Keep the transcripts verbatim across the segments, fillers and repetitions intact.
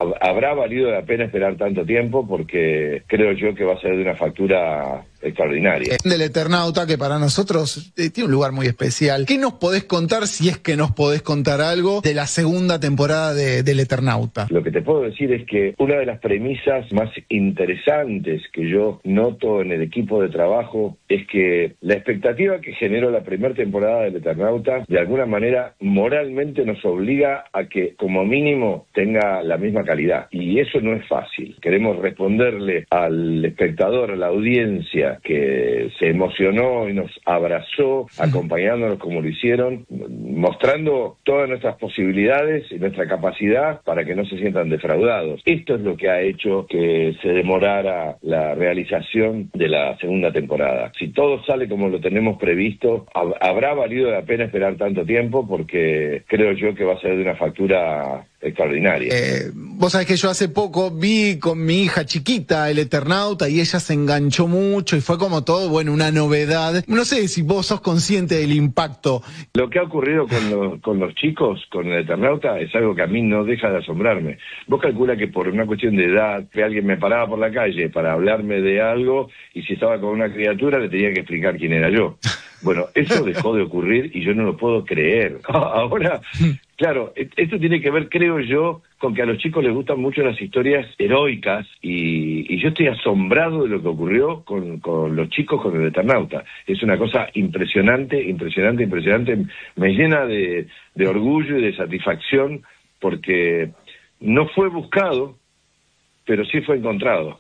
habrá valido la pena esperar tanto tiempo porque creo yo que va a ser de una factura extraordinaria. Del Eternauta, que para nosotros eh, tiene un lugar muy especial. ¿Qué nos podés contar, si es que nos podés contar algo, de la segunda temporada de, del Eternauta? Lo que te puedo decir es que una de las premisas más interesantes que yo noto en el equipo de trabajo es que la expectativa que generó la primera temporada del Eternauta, de alguna manera, moralmente nos obliga a que, como mínimo, tenga la misma calidad. Y eso no es fácil. Queremos responderle al espectador, a la audiencia, que se emocionó y nos abrazó, acompañándonos como lo hicieron, mostrando todas nuestras posibilidades y nuestra capacidad para que no se sientan defraudados. Esto es lo que ha hecho que se demorara la realización de la segunda temporada. Si todo sale como lo tenemos previsto, hab- habrá valido la pena esperar tanto tiempo porque creo yo que va a ser de una factura extraordinaria. Eh, vos sabés que yo hace poco vi con mi hija chiquita el Eternauta y ella se enganchó mucho y fue como todo, bueno, una novedad. No sé si vos sos consciente del impacto. Lo que ha ocurrido con los, con los chicos, con el Eternauta, es algo que a mí no deja de asombrarme. Vos calcula que por una cuestión de edad, que alguien me paraba por la calle para hablarme de algo y si estaba con una criatura le tenía que explicar quién era yo. Bueno, eso dejó de ocurrir y yo no lo puedo creer. Ahora, claro, esto tiene que ver, creo yo, con que a los chicos les gustan mucho las historias heroicas y, y yo estoy asombrado de lo que ocurrió con, con los chicos con el Eternauta. Es una cosa impresionante, impresionante, impresionante. Me llena de, de orgullo y de satisfacción porque no fue buscado, pero sí fue encontrado.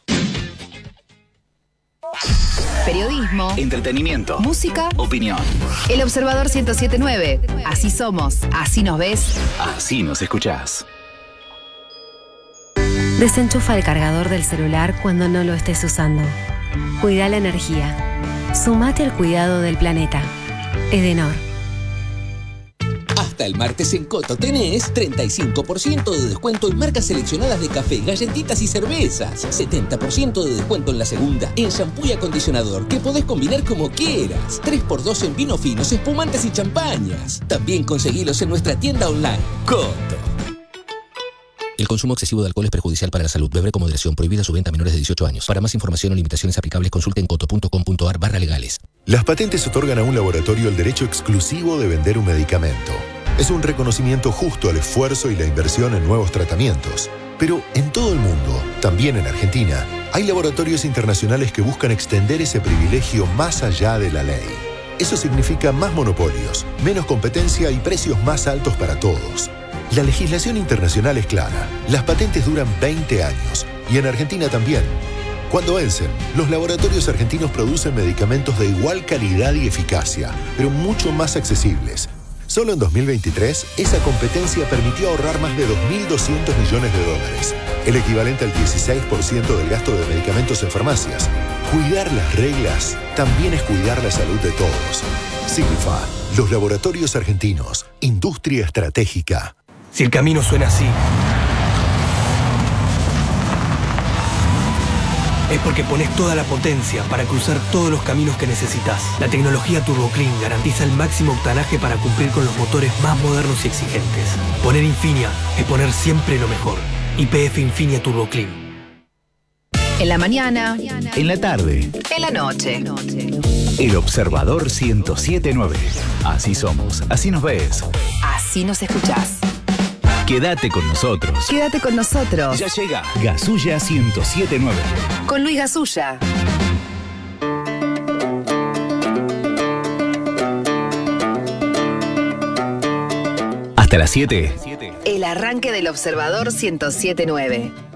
Periodismo, entretenimiento, música, opinión. El Observador ciento siete punto nueve. Así somos, así nos ves, así nos escuchás. Desenchufa el cargador del celular cuando no lo estés usando. Cuida la energía. Sumate al cuidado del planeta. Edenor. Hasta el martes en Coto tenés treinta y cinco por ciento de descuento en marcas seleccionadas de café, galletitas y cervezas. setenta por ciento de descuento en la segunda, en shampoo y acondicionador, que podés combinar como quieras. tres por dos en vinos finos, espumantes y champañas. También conseguilos en nuestra tienda online. Coto. El consumo excesivo de alcohol es perjudicial para la salud. Beber con moderación. Prohibida su venta a menores de dieciocho años. Para más información o limitaciones aplicables, consulte en coto punto com punto ar barra legales. Las patentes otorgan a un laboratorio el derecho exclusivo de vender un medicamento. Es un reconocimiento justo al esfuerzo y la inversión en nuevos tratamientos. Pero en todo el mundo, también en Argentina, hay laboratorios internacionales que buscan extender ese privilegio más allá de la ley. Eso significa más monopolios, menos competencia y precios más altos para todos. La legislación internacional es clara. Las patentes duran veinte años y en Argentina también. Cuando vencen, los laboratorios argentinos producen medicamentos de igual calidad y eficacia, pero mucho más accesibles. Solo en dos mil veintitrés, esa competencia permitió ahorrar más de dos mil doscientos millones de dólares, el equivalente al dieciséis por ciento del gasto de medicamentos en farmacias. Cuidar las reglas también es cuidar la salud de todos. Signifa, los laboratorios argentinos, industria estratégica. Si el camino suena así, es porque pones toda la potencia para cruzar todos los caminos que necesitas. La tecnología TurboClean garantiza el máximo octanaje para cumplir con los motores más modernos y exigentes. Poner Infinia es poner siempre lo mejor. Y P F Infinia TurboClean. En la mañana, en la tarde, en la noche. El Observador ciento siete punto nueve. Así somos, así nos ves, así nos escuchás. Quédate con nosotros. Quédate con nosotros. Ya llega Gasulla ciento siete punto nueve. Con Luis Gasulla. Hasta las siete. El arranque del Observador ciento siete punto nueve.